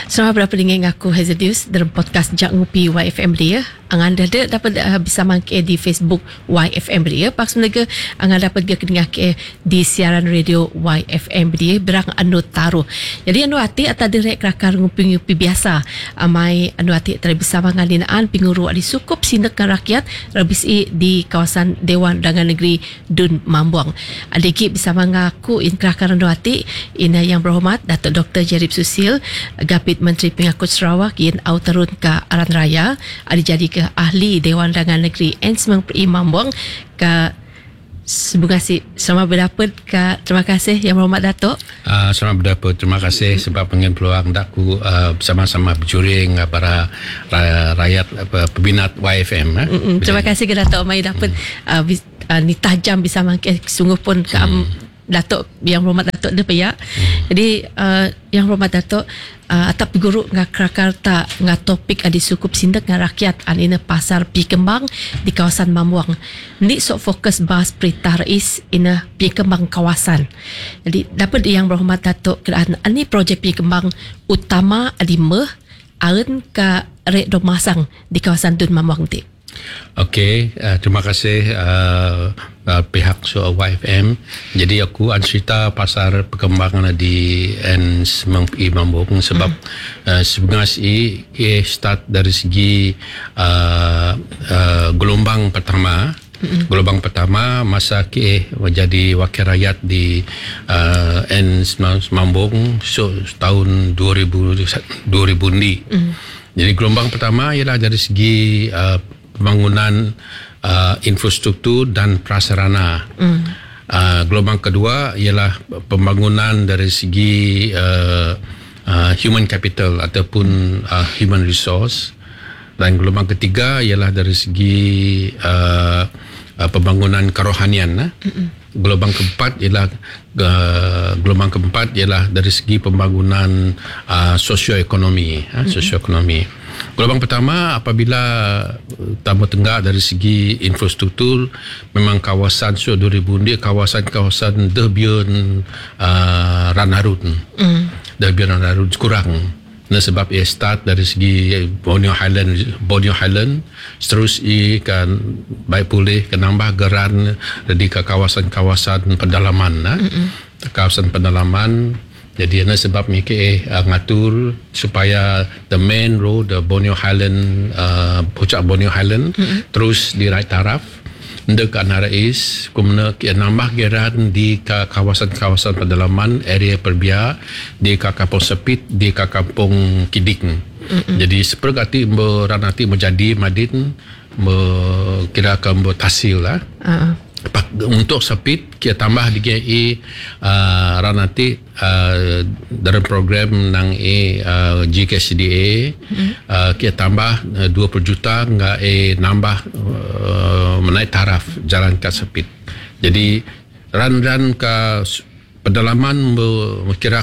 Selamat berapa dengan aku Hazardius dalam podcast Jak Ngupi YFM dia. Angan dah dapat bisa mangke di Facebook YFM dia. Pak sebenarnya angan dapat dia dengar ke di siaran radio YFM dia berang anu taruh. Jadi anu hati atau direk rakar ngupi-ngupi biasa. Amai anu hati telah bisa mangalinaan pinguru di sukup sindekan rakyat rabisi di kawasan Dewan Undangan Negeri Dun Mambuang. Adiki bisa mengaku in rakar anu hati ina yang berhormat Datuk Dr. Jerib Susil Gapit Menteri Pengangkut Sarawak yang turun ke Aran Raya ada jadi ke ahli Dewan Undangan Negeri N90 Mambuang ke selamat berdapat ke terima kasih yang berhormat Datuk. Selamat berdapat, terima kasih sebab pengen peluang aku bersama-sama berjuring para rakyat peminat YFM. Terima kasih ke Datuk Mai dapat ni tajam bisa makin sungguh pun ke Datuk yang berhormat Datuk dia payah. Jadi yang berhormat Datuk atap guru ngakrakar ta ngak topik adi sukup sindak ngak rakyat anina pasar pi kembang di kawasan Mambuang. Ni sok fokus bahas perintah rais ina pi kembang kawasan. Jadi dapat yang berhormat Datuk kerana ani projek pi kembang utama adi meh aun ka rek domasang di kawasan Dun Mambuang ti. Okey, terima kasih pihak YFM. Jadi aku cerita pasar perkembangan di N90 Mambuang sebab sebenarnya start dari segi gelombang pertama. Gelombang pertama masa menjadi wakil rakyat di N90 Mambuang tahun 2000 ni. Jadi gelombang pertama ialah dari segi pembangunan infrastruktur dan prasarana. Gelombang kedua ialah pembangunan dari segi human capital ataupun human resource. Dan gelombang ketiga ialah dari segi pembangunan kerohanian. Gelombang keempat ialah dari segi pembangunan sosioekonomi. Gelombang pertama apabila Timur Tengah dari segi infrastruktur memang kawasan 2000 dia kawasan debian Ranarun. Debian Ranarun kurang. Sebab ia start dari segi Borneo Highland terus kan baik pulih ke nambah geran di ke kawasan-kawasan pedalaman. Kawasan pedalaman. Jadi sebab mikir ngatur supaya the main road the Borneo Highland puncak Borneo Highland terus di right taraf dekat Narais kemudian nambah geran di kawasan-kawasan pedalaman area Perbiak di Kampung Sepit di Kampung Kidik. Jadi seperti beranati menjadi Madin kira akan berhasil lah. Untuk Sepit kita tambah di GE ranati dalam program nang GKCDA kita tambah 20 juta nggak nambah menaik taraf jalan ke Sepit. Jadi ran ke pedalaman kira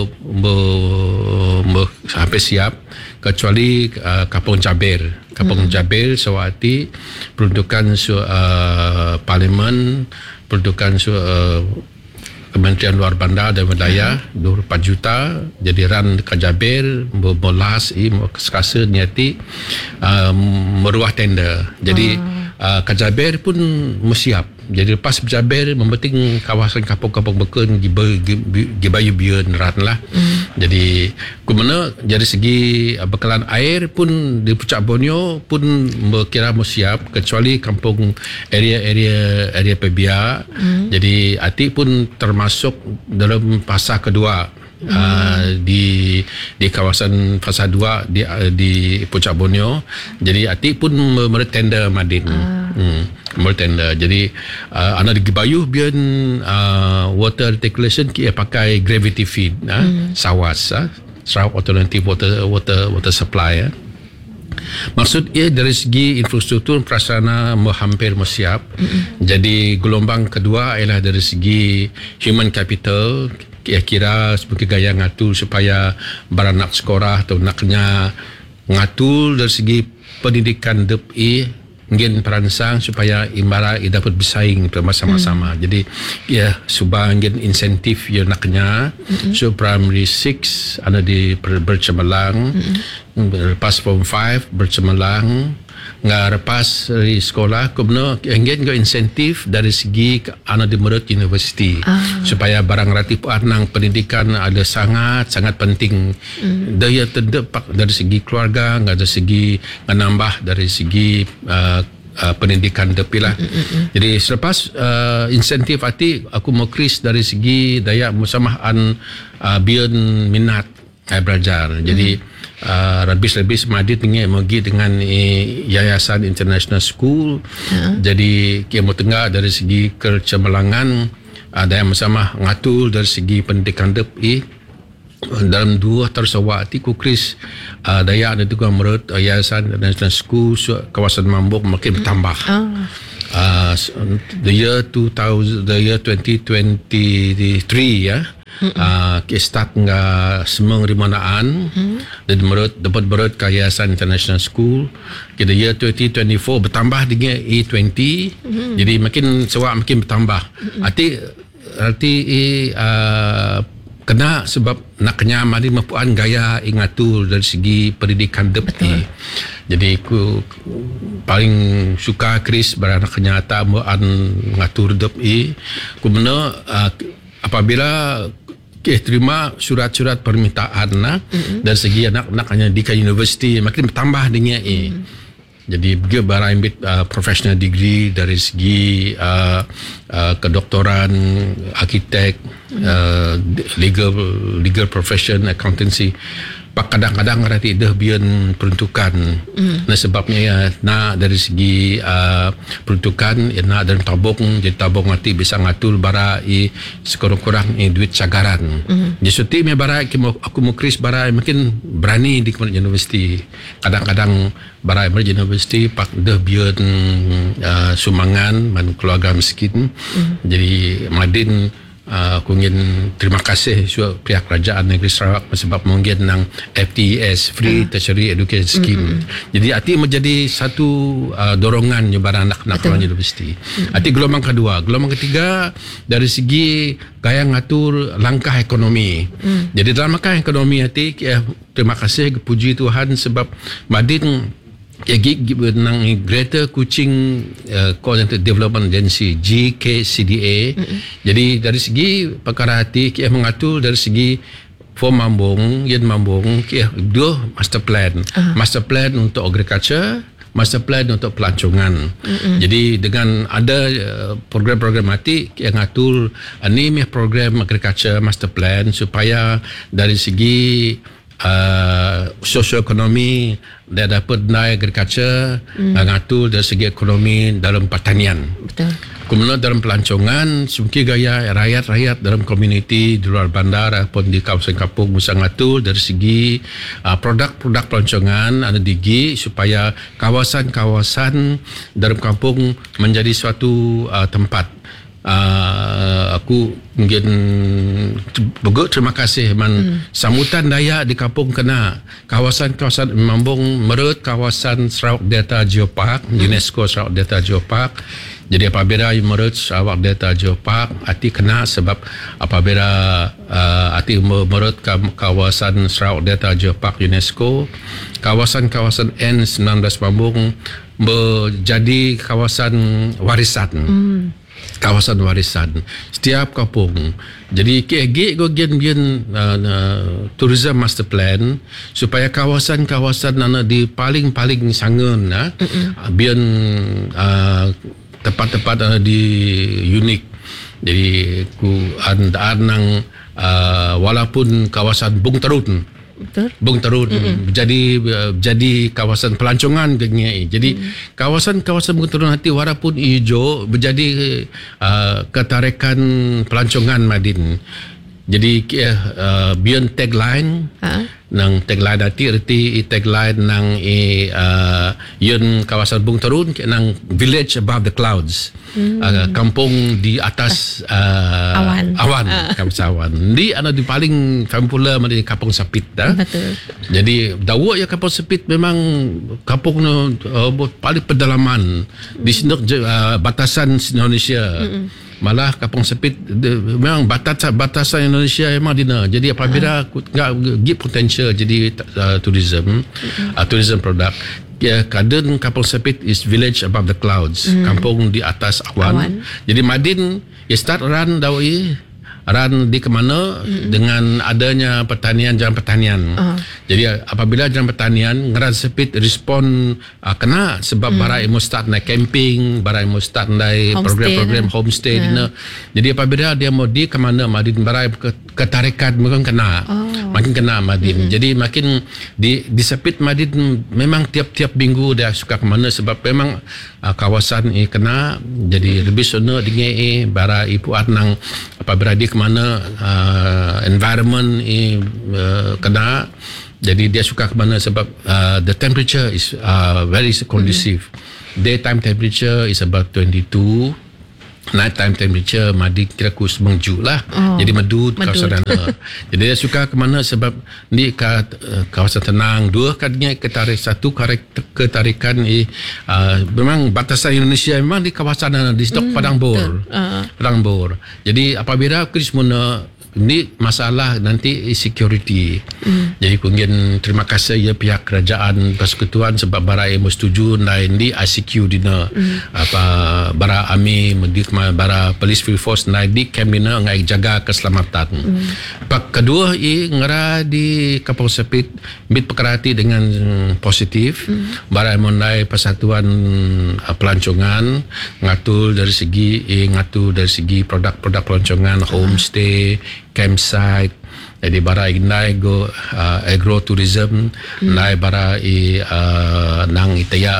sampai siap kecuali Kampung Jaber. Kampung Jaber Sewati peruntukan parlimen peruntukan Kementerian Luar Bandar dan Wilayah 24 juta. Jadi ran ke Jaber bolas sekasa niati meruah tender. Jadi ke Jaber pun siap. Jadi lepas Jaber mempenting kawasan kampung-kampung beken gibayu biun ran lah. Jadi kemana dari segi bekalan air pun di puncak Borneo pun berkira siap kecuali kampung area Perbiak. Jadi Ati pun termasuk dalam fasa kedua di kawasan fasa 2 di puncak Borneo. Jadi Ati pun meretender Madin. Meretender. Jadi anak di Gibayu biar water reticulation kita pakai gravity feed SAWAS Sarawak Alternative Water Supply. Maksud ia dari segi infrastruktur prasarana hampir siap. Jadi gelombang kedua ialah dari segi human capital. Kira-kira sebagai gaya ngatur supaya barang nak sekolah atau naknya ngatur dari segi pendidikan DPI mungkin perangsang supaya imara dapat bersaing bersama-sama. Jadi ya subang mungkin insentif ya naknya. So primary 6 ada di bercemerlang, lepas form 5 bercemerlang, lepas dari sekolah kemudian mungkin ke insentif dari segi anak di menurut universiti supaya barang ratip anang pendidikan ada sangat penting. Daya terdepak dari segi keluarga, dari segi menambah dari segi pendidikan depilah. Jadi selepas insentif aku mau kris dari segi daya musamahan biar minat belajar. Jadi lebih madit dengan Yayasan International School. Jadi kita mau tengah dari segi kecemerlangan ada yang bersama ngatur dari segi pendidikan dalam 2 tersawak ku kris daya ada juga menurut Yayasan International School kawasan Mambuk makin bertambah. The year 2023 ya. Kita start nga semang rimanaan dan dapat berut ke Yayasan International School. Kita year 2024 bertambah dengan A20. Jadi makin sewak makin bertambah. Arti kena sebab nak kenyamani mapuan gaya ingatul dari segi pendidikan depi. Jadi aku paling suka Chris beranak kenyata muan ngatur depi. Kemudian apabila terima surat-surat permintaan dari segi anak-anak hanya di universiti makin bertambah dengan Jadi dia barang professional degree dari segi kedoktoran, arkitek, legal profession, accountancy. Pak kadang-kadang rati dah bian peruntukan. Nah sebabnya ya nak dari segi peruntukan ya nak dalam tabung, jadi tabung nanti bisa ngatur bara sekurang-kurang duit cagaran. Jadi suti me bara aku mau kris bara makin berani di universiti. Kadang-kadang bara universiti pak dah bian sumbangan man keluarga miskin. Jadi Madin aku ingin terima kasih pihak kerajaan negeri Sarawak sebab mungkin nang FTES Free Tertiary Education Scheme. Jadi arti menjadi satu dorongan kepada anak-anak universiti. Arti gelombang kedua, gelombang ketiga dari segi gaya ngatur langkah ekonomi. Jadi dalam langkah ekonomi arti terima kasih puji Tuhan sebab Madin nang Greater Kuching Coordinated Development Agency GKCDA. Jadi dari segi perkara hati kita mengatur dari segi form Mambung, Yen Mambung, dua master plan. Master plan untuk agriculture, master plan untuk pelancongan. Jadi dengan ada program-program hati yang ngatur ini program agriculture master plan supaya dari segi sosioekonomi dia dapat naik agriculture ngatur dari segi ekonomi dalam pertanian. Betul. Kemudian dalam pelancongan sumki gaya rakyat-rakyat dalam komuniti di luar bandar ataupun di kawasan kampung bisa ngatur dari segi produk-produk pelancongan ada digi supaya kawasan-kawasan dalam kampung menjadi suatu tempat. Aku mungkin terima kasih sambutan daya di kampung kena kawasan-kawasan Mambung menurut kawasan Sarawak Delta Geopark, UNESCO Sarawak Delta Geopark. Jadi apabila menurut Sarawak Delta Geopark arti kena sebab apabila arti menurut kawasan Sarawak Delta Geopark UNESCO, kawasan-kawasan N19 Mambung menjadi kawasan warisan. Kawasan warisan setiap kampung. Jadi KG gogen tourism master plan supaya kawasan-kawasan di paling sangun biar tempat-tempat di unik. Jadi ku anang walaupun kawasan Bung Terun Bung Terun jadi kawasan pelancongan kenyai. Jadi kawasan-kawasan Bung Terun hati walaupun hijau menjadi ketarikan pelancongan Madin. Jadi beyond tagline nang tagline nanti erti tagline nang yun kawasan Bung Terun nang village above the clouds. Kampung di atas awan kawasan awan. Di ana di paling popular di Kampung Sepit dah. Betul. Jadi dawa ya Kampung Sepit memang kampung paling pedalaman di batasan Indonesia. Malah Kampung Sepit memang batasan Indonesia memang dina. Jadi apabila give potential jadi tourism product, kadang Kampung Sepit is village above the clouds, kampung di atas awan. Jadi Madin start run ran di kemana dengan adanya jalan pertanian. Jadi apabila jalan pertanian Ngeran Sepit respon kena sebab barai mau start naik camping, barai mau start naik program-program homestay dina. Jadi apabila dia mau di kemana Madin barai ketarikan makin kena Madin. Jadi makin di Sepit Madin memang tiap-tiap minggu dia suka kemana sebab memang kawasan kena jadi lebih sono dengan barai puat nang apabila dia kemana environment kena, jadi dia suka kemana sebab the temperature is very conducive. Daytime temperature is about 22, night time temperature Madi kira ku semengju lah. Jadi medut kawasan sana. Jadi dia suka ke mana sebab ni kawasan tenang. Dua kadangnya ketarikan memang batasan Indonesia memang di kawasan di stok Padang Bor. Padang Bor. Jadi apabila Krismuna ni masalah nanti security. Jadi kungin terima kasih ya pihak kerajaan persekutuan sebab barai emo setuju naik di ICQ dina bara ami bara police field force naik di camp dina ngai jaga keselamatan. Pak kedua ngera di Kampung Sepit mit pekerati dengan positif. Barai emo naik persatuan pelancongan ngatur dari segi produk-produk pelancongan homestay, campsite. Jadi bara naik go agrotourism, naik bara nang itaya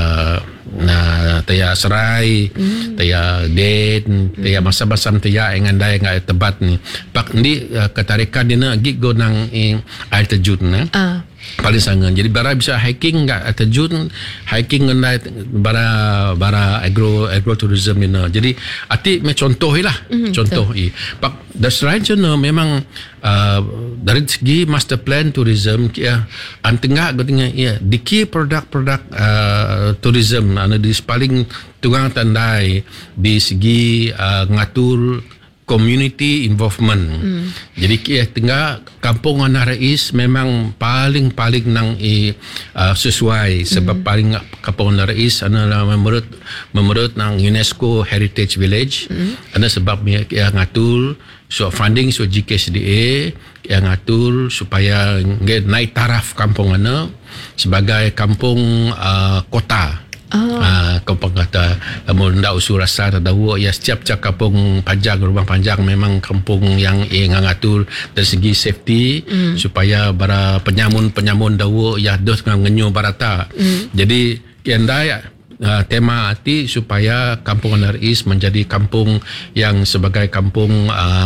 taya serai, taya den, taya masa-masa taya engan dai ngai tebat ni. Pak ni ketarikan dina gig go nang air terjun paling sangat. Jadi bara bisa hiking enggak terjun, hiking ngendai bara agrotourism ni. Jadi arti contoh lah, contoh Pak dasrain cuna memang dari segi master plan tourism antengah gotengah di key produk tourism ana di paling tunggang tandai di segi ngatur community involvement. Jadi tengah kampung Anak Rais memang paling nang sesuai sebab paling kampung Anak Rais adalah menurut nang UNESCO Heritage Village. Ada sebab yang ngatur funding GKSDA yang ngatur supaya naik taraf kampung ana sebagai kampung kota. Kampung kata ndak usul rasa tahu ya setiap kampung panjang rumah panjang memang kampung yang ngatur dari segi safety supaya para penyamun dawu ya dos ngenyu barata. Jadi kiandai tema arti supaya Kampung Anak Rais menjadi kampung yang sebagai kampung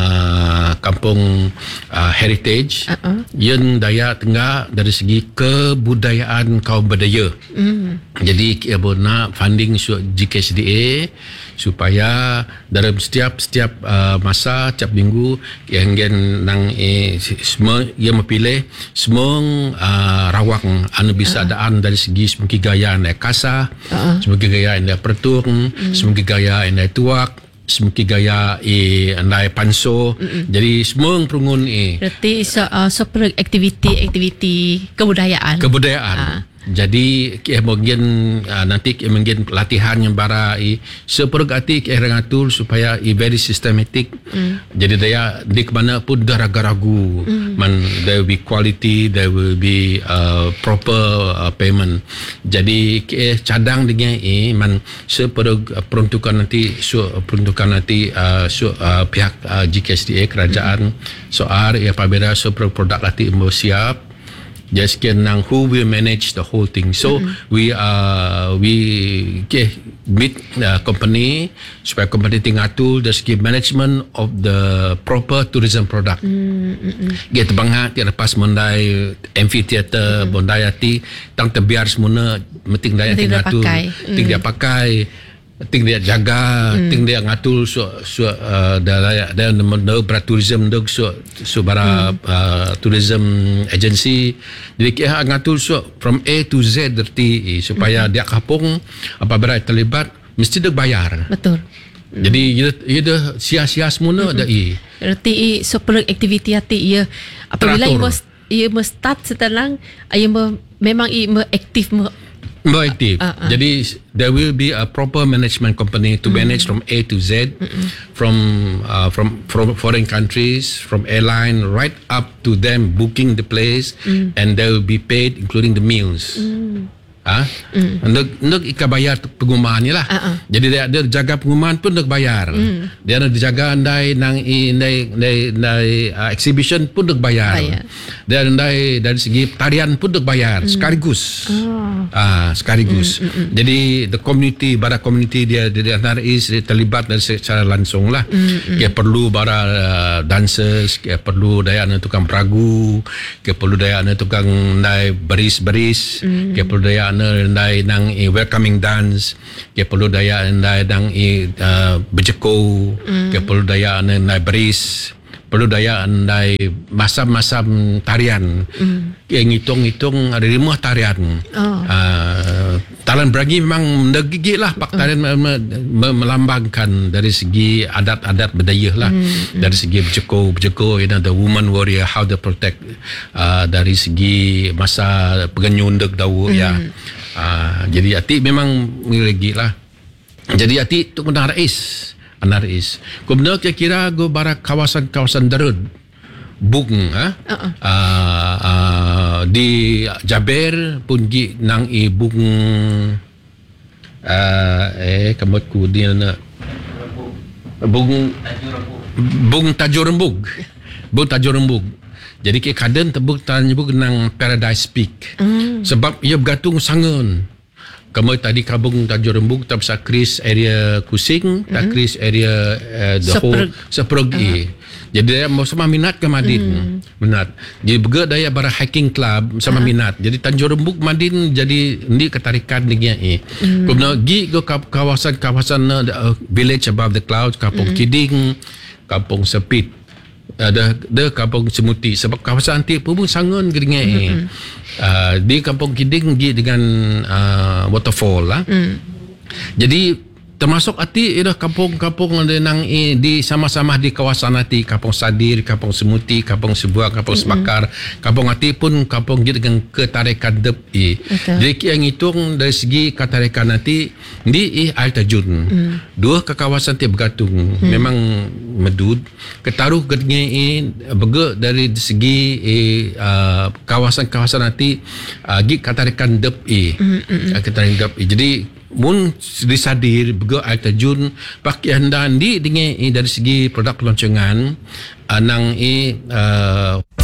heritage yang daya tengah dari segi kebudayaan kaum Bedaya. Jadi nak funding GKSDA supaya dalam setiap masa setiap minggu yang nang semua yang memilih semua rawang anu bisa daan dari segi semua gaya naik kasa, semua gaya naik pertung, semua gaya naik tuak, semua gaya naik panso. Jadi semua perungun berarti super aktiviti kebudayaan. Jadi mungkin nanti mungkin latihan yang bara seperti ngatur supaya very systematic. Jadi dia di mana pun dah ragu-ragu. There will be quality, there will be proper payment. Jadi cadang dengan peruntukan nanti pihak GKSDA kerajaan soal apabila produk nanti mau siap Just nang who will manage the whole thing. So we meet company supaya company tingatul dari segi management of the proper tourism product. Kita bangha kita lepas mondai amphitheater, mondai ati tang terbiar semua meting daya tingatul, ting dia pakai, ting dia jaga, ting dia ngatul daya tourism dog bara tourism agency. Jadi kita ngatul from A to Z derti supaya dia kapung apabila terlibat mesti dia bayar. Betul. Jadi ia sia-sia semua dah Erti super aktiviti hati ia apabila ia start setelah ia memang ia aktif aktif. Jadi there will be a proper management company to manage from A to Z, from foreign countries, from airline right up to them booking the place, and they will be paid including the meals. Nak ika bayar pengumuman ni lah. Jadi dia jaga pengumuman pun nak bayar. Dia nak dijaga andai exhibition pun nak bayar. Dia andai dari segi tarian pun nak bayar sekaligus. Sekaligus. Jadi the community, bara community dia NRIS dia terlibat dari secara langsung lah. Dia perlu bara dancers, dia perlu daya tukang peragu, dia perlu daya tukang ndai baris-baris, dia perlu daya ndai nang welcoming dance, dia perlu daya ndai nang berjeko, dia perlu daya ndai baris, perlu daya ndai masam-masam tarian. Dia ngitung-ngitung ada 5 tarian. Talan Beragi memang menggigit lah pak tarian melambangkan dari segi adat-adat budaya lah. Dari segi berjeko, the woman warrior, how they protect dari segi masa pengenyun dek dawu ya. Jadi ati memang menggigit lah. Jadi ati tu kena Rais. Kemudian kira-kira go barak kawasan Darud Bung di Jaber pun gi nang Bung kamotku dia na Bung Tajurembug. Jadi ke kaden tebuk Tajurembug nang Paradise Peak. Sebab ia bergantung sangun. Kamu tadi kabung Tajurembug tak bisa kris area Kusing, tak kris area the whole Seprogi. Jadi dia sama minat ke Madin. Minat. Jadi bergerak daya bara hiking club sama minat. Jadi Tajurembug Madin jadi ni ketarikan dengan kemudian gi ke kawasan village above the clouds, Kampung Kiding, Kampung Sepit. Ada Kampung Semuti sebab kawasan antik pun sangun geringai. Di Kampung Kiding dengan waterfall lah. Jadi termasuk ati ialah kampung-kampung nang di sama-sama di kawasan ati, Kampung Sadir, Kampung Semuti, Kampung Sebuah, Kampung Sebakar. Kampung ati pun kampung dengan ketarikan dep. Jadi yang hitung dari segi ketarikan nanti di air terjun. Dua ke kawasan ti bergantung. Memang medud ketaruh gednya bergerak dari segi kawasan-kawasan nanti gi ketarikan dep ketarikan dep. Jadi mun disadir bergerak air terjun pakaian dan di dengan dari segi produk pelancongan nang